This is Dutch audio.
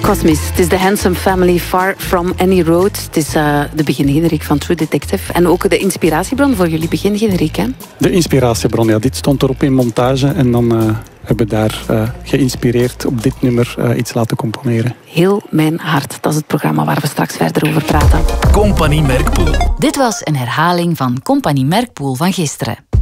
Cosmis, het is de Handsome Family, Far From Any Road. Het is de begingeneriek van True Detective. En ook de inspiratiebron voor jullie begingeneriek, hè? De inspiratiebron, ja. Dit stond erop in montage en dan hebben we daar geïnspireerd op dit nummer iets laten componeren. Heel mijn hart, dat is het programma waar we straks verder over praten. Compagnie Merkpoel. Dit was een herhaling van Compagnie Merkpoel van gisteren.